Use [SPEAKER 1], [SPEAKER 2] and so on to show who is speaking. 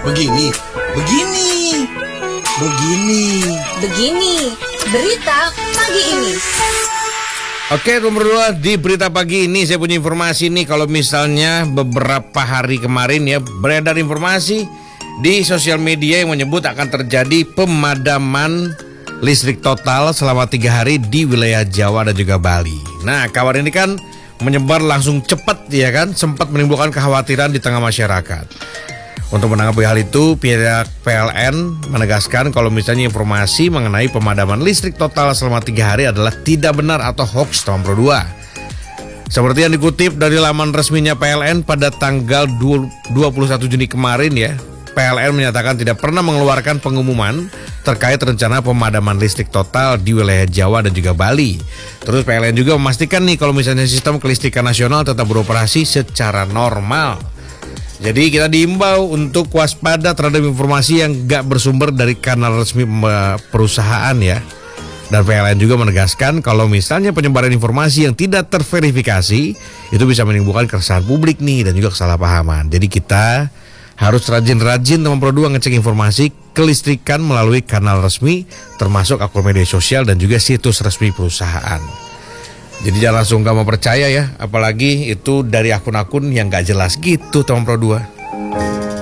[SPEAKER 1] Begini, begini, begini.
[SPEAKER 2] Begini, berita pagi ini.
[SPEAKER 3] Oke, nomor 2 di berita pagi ini saya punya informasi nih. Kalau misalnya beberapa hari kemarin ya beredar informasi di sosial media yang menyebut akan terjadi pemadaman listrik total selama 3 hari di wilayah Jawa dan juga Bali. Nah, kabar ini kan menyebar langsung cepat ya kan, sempat menimbulkan kekhawatiran di tengah masyarakat. Untuk menanggapi hal itu, pihak PLN menegaskan kalau misalnya informasi mengenai pemadaman listrik total selama 3 hari adalah tidak benar atau hoax tahun Pro 2. Seperti yang dikutip dari laman resminya PLN pada tanggal 21 Juni kemarin ya, PLN menyatakan tidak pernah mengeluarkan pengumuman terkait rencana pemadaman listrik total di wilayah Jawa dan juga Bali. Terus PLN juga memastikan nih kalau misalnya sistem kelistrikan nasional tetap beroperasi secara normal. Jadi kita diimbau untuk waspada terhadap informasi yang gak bersumber dari kanal resmi perusahaan ya. Dan PLN juga menegaskan kalau misalnya penyebaran informasi yang tidak terverifikasi itu bisa menimbulkan keresahan publik nih dan juga kesalahpahaman. Jadi kita harus rajin-rajin teman Pro 2 ngecek informasi kelistrikan melalui kanal resmi termasuk akun media sosial dan juga situs resmi perusahaan. Jadi jangan langsung gak mau percaya ya, apalagi itu dari akun-akun yang gak jelas gitu teman Pro 2.